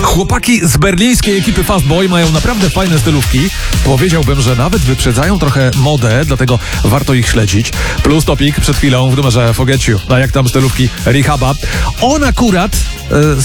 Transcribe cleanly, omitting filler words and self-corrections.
Chłopaki z berlińskiej ekipy Fastboy mają naprawdę fajne stylówki. Powiedziałbym, że nawet wyprzedzają trochę modę, dlatego warto ich śledzić. Plus topik przed chwilą w numerze Forget You. A jak tam stylówki Rehaba? On akurat